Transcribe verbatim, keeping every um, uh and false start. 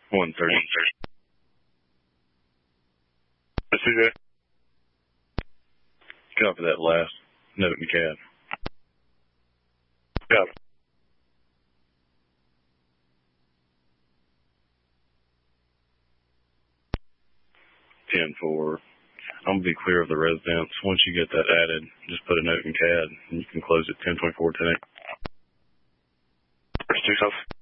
one thirty. I see that. Copy that last note in C A D. Yeah. ten four. I'm going to be clear of the residence. Once you get that added, just put a note in C A D, and you can close it ten twenty-four ten eight. First two south.